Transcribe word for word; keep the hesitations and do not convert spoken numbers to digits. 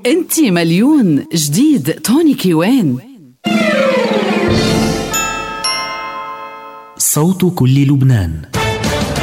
انتي مليون جديد توني كيوان. صوت كل لبنان.